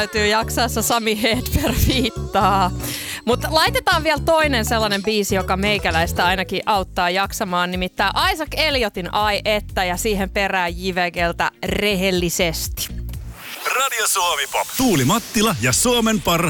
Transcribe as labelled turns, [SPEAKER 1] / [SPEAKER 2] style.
[SPEAKER 1] Täytyy jaksaessa Sami Hedberg viittaa. Mutta laitetaan vielä toinen sellainen biisi, joka meikäläistä ainakin auttaa jaksamaan. Nimittäin Isaac Elliotin Ai että ja siihen perään Jivegeltä Rehellisesti.
[SPEAKER 2] Radio Suomi Pop. Tuuli Mattila ja Suomen parhaat